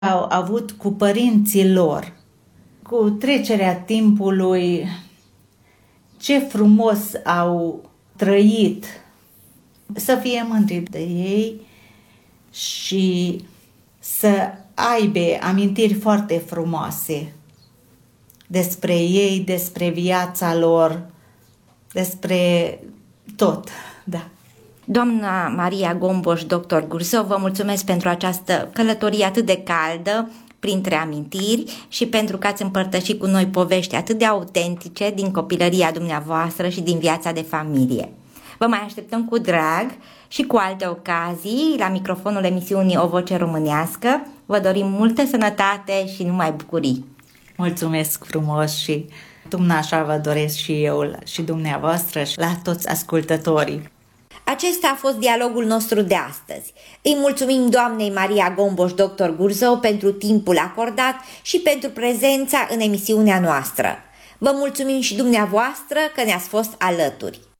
au avut cu părinții lor. Cu trecerea timpului, ce frumos au trăit, să fie mândri de ei și să aibă amintiri foarte frumoase despre ei, despre viața lor, despre tot, da. Doamna Maria Gomboș, doctor Gurzou, vă mulțumesc pentru această călătorie atât de caldă printre amintiri și pentru că ați împărtășit cu noi povești atât de autentice din copilăria dumneavoastră și din viața de familie. Vă mai așteptăm cu drag și cu alte ocazii la microfonul emisiunii O Voce Românească. Vă dorim multă sănătate și numai bucurii. Mulțumesc frumos și așa vă doresc și eu și dumneavoastră și la toți ascultătorii. Acesta a fost dialogul nostru de astăzi. Îi mulțumim doamnei Maria Gomboș, doctor Gurzou, pentru timpul acordat și pentru prezența în emisiunea noastră. Vă mulțumim și dumneavoastră că ne-ați fost alături.